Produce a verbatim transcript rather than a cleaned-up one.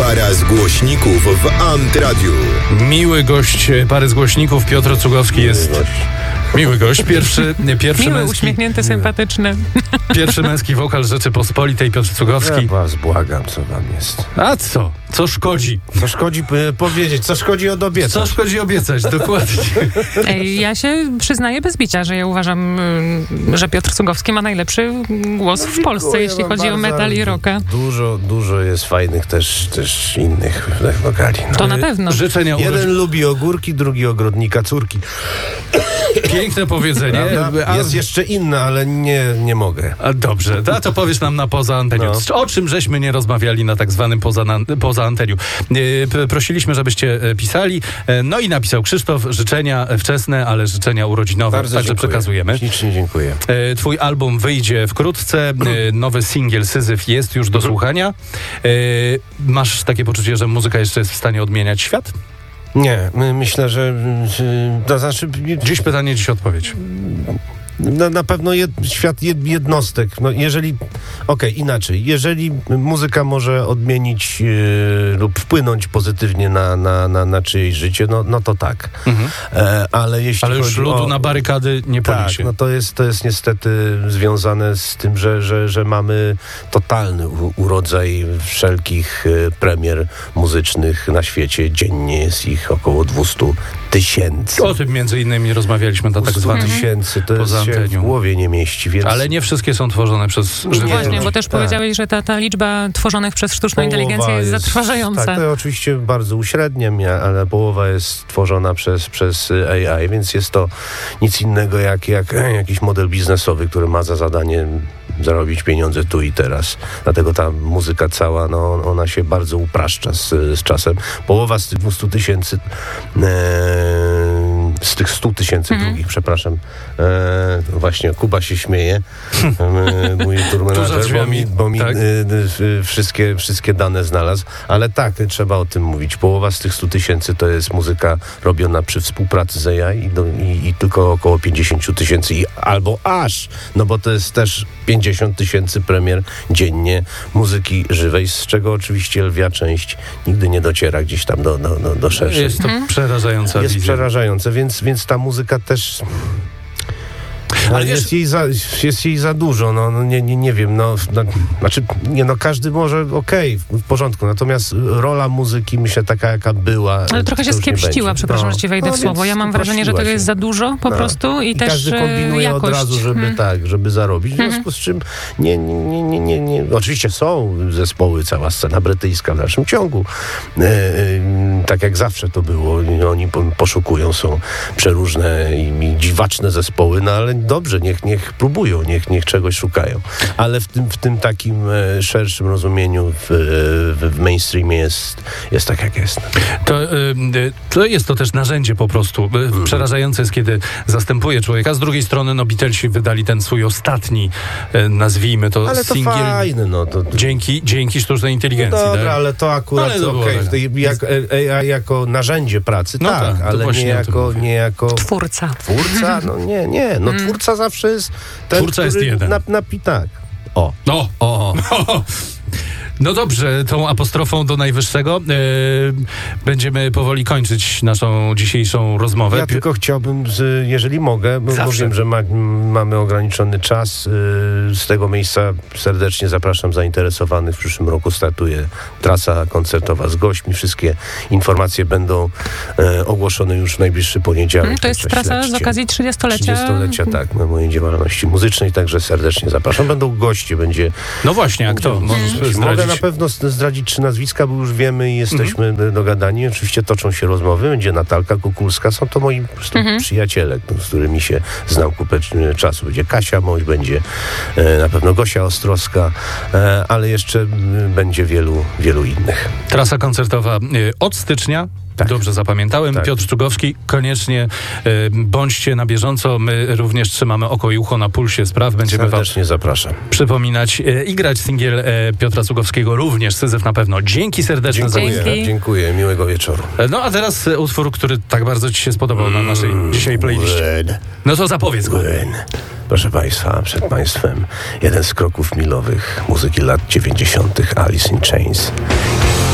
Para z głośników w Antradiu. Miły gość pary z głośników, Piotr Cugowski jest... Miły gość, pierwszy, pierwszy Miły, męski... uśmiechnięty, sympatyczny. Pierwszy męski wokal Rzeczypospolitej, Piotr Cugowski. Ja was błagam, co wam jest. A co? Co szkodzi? Co szkodzi y, powiedzieć, co szkodzi od obiecać. Co szkodzi obiecać, dokładnie. Ej, ja się przyznaję bez bicia, że ja uważam, y, że Piotr Cugowski ma najlepszy głos w Polsce, Dziękuję jeśli wam chodzi o bardzo, metal i rocka. Dużo, dużo jest fajnych też, też innych wokali. No. To na pewno. Życzenia Jeden urodzin... lubi ogórki, drugi ogrodnika córki. Piękne powiedzenie. A... Jest jeszcze inna, ale nie, nie mogę. A dobrze, a to powiesz nam na poza anteniu. No. O czym żeśmy nie rozmawiali na tak zwanym poza, na, poza anteniu. E, prosiliśmy, żebyście pisali. E, no i napisał Krzysztof, życzenia wczesne, ale życzenia urodzinowe. Bardzo Także dziękuję. przekazujemy. Ślicznie dziękuję. E, twój album wyjdzie wkrótce. E, nowy singiel Syzyf jest już do słuchania. E, masz takie poczucie, że muzyka jeszcze jest w stanie odmieniać świat? Nie, my, myślę, że... że to znaczy... Dziś pytanie, dziś odpowiedź. Na, na pewno jed, świat jed, jednostek. No jeżeli, okej, inaczej. Jeżeli muzyka może odmienić yy, lub wpłynąć pozytywnie na, na, na, na czyjeś życie, no, no to tak. Mhm. E, ale jeśli Ale już chodzi ludu o, na barykady nie tak, poniesie. no to jest, to jest niestety związane z tym, że, że, że mamy totalny u, urodzaj wszelkich y, premier muzycznych na świecie. Dziennie jest ich około dwieście tysięcy. O tym między innymi rozmawialiśmy na tak zwanym tysięcy, to poza jest się w antenią. głowie nie mieści, więc... Ale nie wszystkie są tworzone przez Nie, żywych Właśnie, ludzi. bo też tak. powiedziałeś, że ta, ta liczba tworzonych przez sztuczną Połowa inteligencję jest, jest zatrważająca. Tak, to oczywiście bardzo uśredniam, ja, ale połowa jest tworzona przez, przez A I, więc jest to nic innego jak, jak jakiś model biznesowy, który ma za zadanie zarobić pieniądze tu i teraz. Dlatego ta muzyka cała, no, ona się bardzo upraszcza z, z czasem. Połowa z tych dwieście tysięcy e, z tych stu tysięcy Mhm. drugich, przepraszam. E, właśnie Kuba się śmieje. E, mój tour Tu za manager, bo drzwiami, mi, bo mi tak. e, e, wszystkie, wszystkie dane znalazł. Ale tak, trzeba o tym mówić. Połowa z tych stu tysięcy to jest muzyka robiona przy współpracy z A I i, do, i, i tylko około pięćdziesiąt tysięcy i albo aż, no bo to jest też pięćdziesiąt tysięcy premier dziennie muzyki żywej, z czego oczywiście lwia część nigdy nie dociera gdzieś tam do, do, do, do szerszej. Jest to przerażająca Jest wizja. przerażające, więc, więc ta muzyka też... Ale Ale wiesz- jest, jej za, jest jej za dużo, no, no nie, nie, nie wiem, no, no, znaczy, nie no, każdy może, okej, w porządku, natomiast rola muzyki, myślę, taka jaka była... Ale trochę się to już nie skiepściła, będzie. przepraszam, No. że ci wejdę No, w słowo. więc Ja mam wrażenie, że tego uprosiła jest się. za dużo po No. prostu i, I też każdy e, kombinuje jakość. od razu, żeby Mhm. tak, żeby zarobić. W związku z czym nie, nie, nie, nie, nie. Oczywiście są zespoły, cała scena brytyjska w dalszym ciągu. E, e, tak jak zawsze to było. Oni po, poszukują, są przeróżne i, i dziwaczne zespoły, no ale dobrze, niech, niech próbują, niech, niech czegoś szukają. Ale w tym, w tym takim e, szerszym rozumieniu w, w, w mainstreamie jest, jest tak, jak jest. To, y, y, to jest to też narzędzie po prostu. Y, Przerażające jest, kiedy zastępuje człowieka. Z drugiej strony, no, Beatlesi wydali ten swój ostatni, y, nazwijmy to, Ale to singiel. fajne, no. To, to... Dzięki, dzięki sztucznej inteligencji. No dobra, tak? ale to akurat Ale to było okej, tak. to jak, A I jako narzędzie pracy, No tak, tak, to ale nie właśnie o tym jako, mówię. nie jako Twórca. twórca, no nie, nie, no twórca zawsze jest ten, Twórca jest który jeden. Nap, napi, tak. O, No, o, no. No dobrze, tą apostrofą do najwyższego e, będziemy powoli kończyć naszą dzisiejszą rozmowę. ja tylko chciałbym, z, jeżeli mogę, bo, bo Zawsze. wiem, że ma, mamy ograniczony czas, y, z tego miejsca serdecznie zapraszam zainteresowanych. W przyszłym roku startuje trasa koncertowa z gośćmi. Wszystkie informacje będą e, ogłoszone już w najbliższy poniedziałek. Mm, to jest Także trasa z śledźcie. okazji trzydziestolecia. trzydziestolecia, tak, na mojej działalności muzycznej, także serdecznie zapraszam. Będą goście, będzie... No właśnie, a kto? Możesz Mogę zdradzić? na pewno zdradzić trzy nazwiska, bo już wiemy i jesteśmy mm-hmm. dogadani. Oczywiście toczą się rozmowy. Będzie Natalka Kukulska. Są to moi po prostu mm-hmm. przyjaciele, z którymi się znam kupę czasu. Będzie Kasia Moś, będzie e, na pewno Gosia Ostrowska, e, ale jeszcze m, będzie wielu, wielu innych. Trasa koncertowa y, od stycznia. Tak. Dobrze zapamiętałem. Tak. Piotr Czugowski, koniecznie y, bądźcie na bieżąco. My również trzymamy oko i ucho na pulsie spraw. Będziemy wam Serdecznie zapraszam. przypominać y, i grać singiel y, Piotra Cugowskiego również. Syzyf na pewno. Dzięki serdeczne za Dziękuję, Dzięki. dziękuję. Miłego wieczoru. No a teraz y, utwór, który tak bardzo ci się spodobał na naszej dzisiaj playliście. No to zapowiedz go. When. Proszę Państwa, przed Państwem jeden z kroków milowych muzyki lat dziewięćdziesiątych Alice in Chains.